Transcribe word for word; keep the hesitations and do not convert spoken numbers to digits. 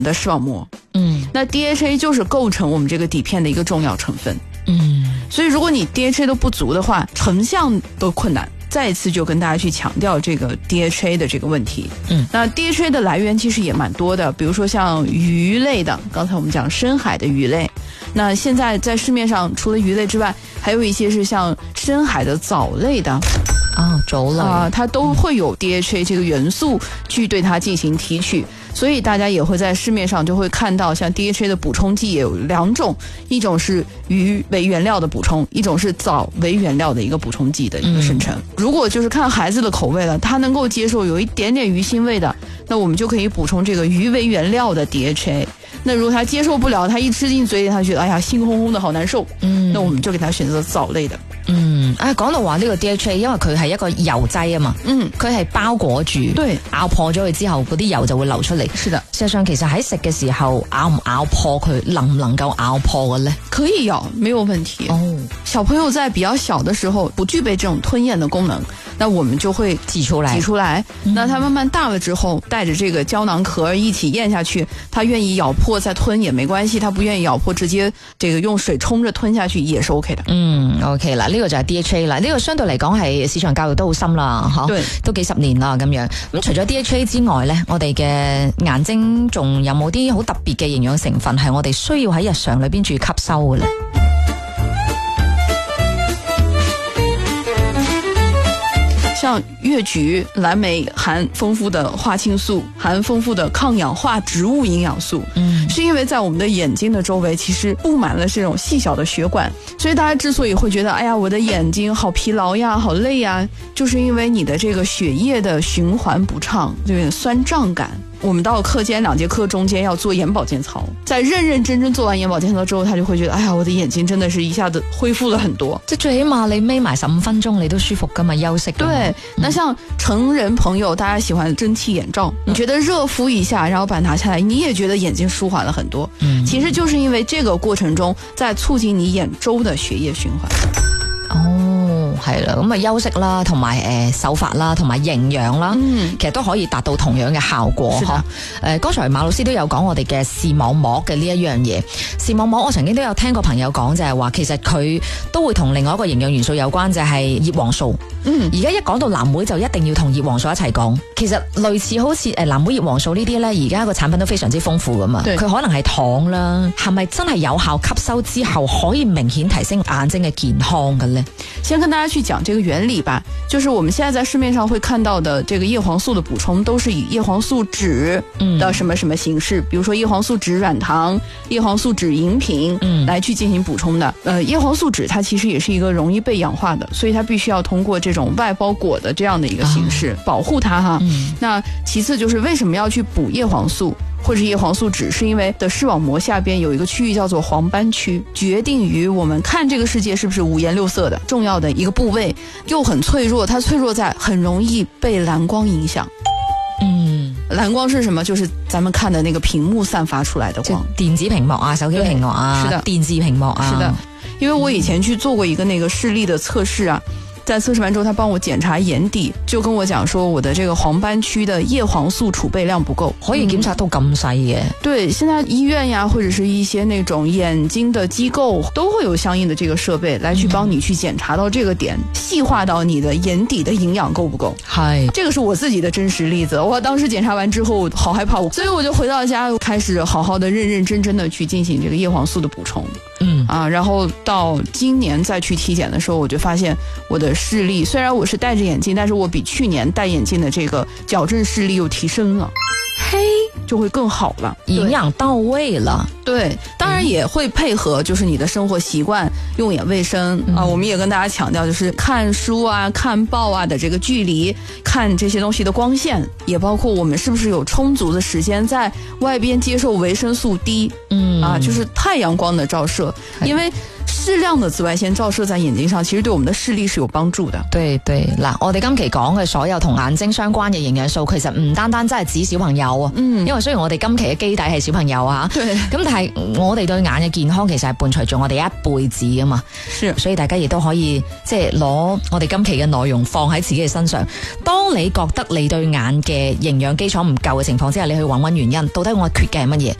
的视网膜。 嗯， 那 D H A 就是构成我们这个底片的一个重要成分。 嗯， 所以如果你 D H A 都不足的话，成像都困难。再一次就跟大家去强调这个 D H A 的这个问题。 嗯， 那 D H A 的来源其实也蛮多的，比如说像鱼类的，刚才我们讲深海的鱼类，那现在在市面上除了鱼类之外，还有一些是像深海的藻类的。 啊，藻类啊、呃，它都会有 D H A 这个元素去对它进行提取，所以大家也会在市面上就会看到像 D H A 的补充剂也有两种，一种是鱼为原料的补充，一种是藻为原料的一个补充剂的一个生成。嗯、如果就是看孩子的口味了，他能够接受有一点点鱼腥味的，那我们就可以补充这个鱼为原料的 D H A。那如果他接受不了，他一吃进嘴里，他觉得哎呀腥烘烘的好难受，嗯，那我们就给他选择藻类的。 嗯，啊，講到話呢個 D H A， 因為佢係一個油劑啊嘛， 嗯， 佢係包裹住， 對， 咬破咗佢之後，嗰啲油就會流出嚟。 是的， 事實上其實喺食嘅時候咬唔咬破佢，能唔能夠咬破嘅呢？ 可以咬，沒有問題。哦，小朋友在比較小的時候不具備這種吞咽的功能，那我們就會擠出來，擠出來。嗯、那他慢慢大了之後，帶着這個膠囊殼一起咽下去，他願意咬破再吞也沒關係，他不願意咬破直接這個用水沖着吞下去也是 OK 的。 嗯 ，OK 啦，呢個就係 D H A 啦，呢個相對嚟講係市場教育都好深啦，嚇，都幾十年啦咁樣。咁除咗 D H A 之外呢，我哋嘅眼睛仲有冇啲好特別嘅營養成分係我哋需要喺日常裏邊注意吸收嘅呢？ 像越橘、蓝莓含丰富的花青素，含丰富的抗氧化植物营养素，嗯，是因为在我们的眼睛的周围其实布满了这种细小的血管，所以大家之所以会觉得哎呀我的眼睛好疲劳呀好累呀，就是因为你的这个血液的循环不畅，有点酸胀感。我们到课间两节课中间要做眼保健操，在认认真真做完眼保健操之后，他就会觉得哎呀我的眼睛真的是一下子恢复了很多， 即最起碼你眯埋十五分鐘你都舒服㗎嘛，休息。 對，那像成人朋友大家喜歡蒸汽眼罩，你覺得熱敷一下然後把它拿下來，你也覺得眼睛舒緩了很多，嗯，其實就是因為這個過程中在促進你眼周的血液循環。 哦，係啦，咁啊休息啦，同埋誒手法啦，同埋營養啦，嗯，其實都可以達到同樣嘅效果嗬。誒、呃，剛才馬老師都有講我哋嘅視網膜嘅呢一樣嘢。視網膜我曾經都有聽過朋友講，就係話其實佢都會同另外一個營養元素有關，就係葉黃素。嗯，而家一講到藍莓就一定要同葉黃素一齊講。其實類似好似誒藍莓葉黃素呢啲咧，而家個產品都非常之豐富噶嘛。佢可能係糖啦，係咪真係有效吸收之後可以明顯提升眼睛嘅健康嘅咧？ 先跟大家去講這個原理吧，就是我們現在在市面上會看到的這個葉黃素的補充都是以葉黃素酯的什麼什麼形式，嗯、比如說葉黃素酯軟糖、葉黃素酯飲品來去進行補充的。呃，葉黃素酯它其實也是一個容易被氧化的，所以它必須要通過這種外包裹的這樣的一個形式、啊、保護它哈、嗯。那其次就是為什麼要去補葉黃素或者葉黃素酯，是因為的視網膜下邊有一個區域叫做黃斑區，決定於我們看這個世界是不是五顏六色的重要的一個部位，又很脆弱，它脆弱在很容易被藍光影響。嗯，藍光是什麼？就是咱們看的那個屏幕散發出來的光， 電子屏幕啊，手機屏幕啊，是的，電視屏幕啊， 是的。因為我以前去做過一個那個視力的測試啊，在測試完之後他幫我檢查眼底，就跟我講說我的這個黃斑區的葉黃素儲備量不夠。 可以檢查到咁細嘅？ 對，現在醫院呀或者是一些那種眼睛的機構都會有相應的這個設備來去幫你去檢查到這個點，細化到你的眼底的營養夠不夠。係，這個是我自己的真實例子，我當時檢查完之後好害怕，所以我就回到家開始好好的認認真真的去進行這個葉黃素的補充。嗯啊，然後到今年再去體檢的時候，我就發現我的視力雖然我是戴着眼鏡，但是我比去年戴眼鏡的這個矯正視力又提升了，嘿，就會更好了， 營養到位了。 對，當然也會配合就是你的生活習慣，用眼衛生、嗯、啊，我們也跟大家強調就是看書啊看報啊的這個距離，看這些東西的光線，也包括我們是不是有充足的時間在外邊接受維生素 D， 嗯啊，就是太陽光的照射，因為适量的紫外線照射在眼睛上，其實對我們的視力是有幫助的。 對對，嗱，我哋今期講嘅所有同眼睛相關嘅營養素，其實唔單單真係指小朋友啊。嗯，因為雖然我哋今期嘅基底係小朋友啊，咁但係我哋對眼嘅健康其實係伴隨住我哋一輩子噶嘛。是，所以大家亦都可以即係攞我哋今期嘅內容放喺自己嘅身上。當你覺得你對眼嘅營養基礎唔夠嘅情況之下，你去揾揾原因，到底我缺嘅係乜嘢？